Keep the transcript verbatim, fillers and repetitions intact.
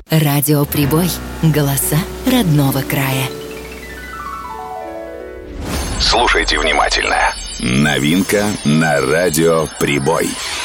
Радио Прибой. Голоса родного края. Слушайте внимательно. Новинка на Радио Прибой.